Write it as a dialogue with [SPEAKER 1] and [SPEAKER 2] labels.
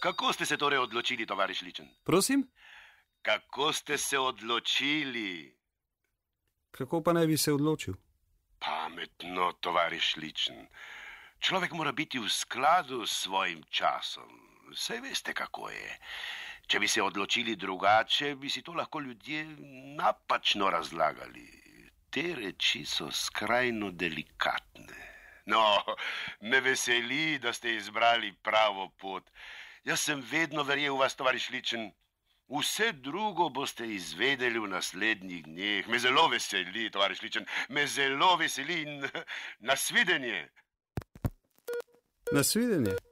[SPEAKER 1] Kako ste se torej odločili, tovariš Ličen?
[SPEAKER 2] Prosim?
[SPEAKER 1] Kako ste se odločili?
[SPEAKER 2] Kako pa naj bi se odločil?
[SPEAKER 1] Pametno, tovariš Ličen. Človek mora biti v skladu s svojim časom. Saj veste, kako je. Če bi se odločili drugače, bi si to lahko ljudje napačno razlagali. Te reči so skrajno delikatne. No, me veseli, da ste izbrali pravo pot. Jaz sem vedno verjel v vas, tovariš Ličen. Vse drugo boste izvedeli v naslednjih dneh. Me zelo veseli, tovariš Ličen. Me zelo veseli in nasvidenje.
[SPEAKER 2] Nasvidenje.